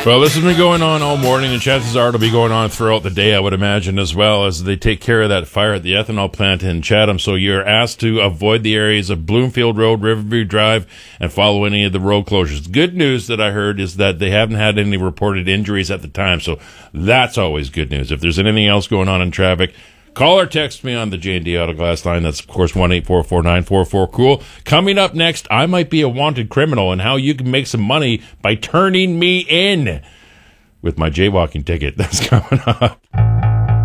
Well, this has been going on all morning, and chances are it'll be going on throughout the day, I would imagine, as well, as they take care of that fire at the ethanol plant in Chatham. So you're asked to avoid the areas of Bloomfield Road, Riverview Drive, and follow any of the road closures. Good news that I heard is that they haven't had any reported injuries at the time, so that's always good news. If there's anything else going on in traffic, call or text me on the J&D Autoglass line. That's, of course, 1-844-944-COOL. Coming up next, I might be a wanted criminal and how you can make some money by turning me in with my jaywalking ticket. That's coming up.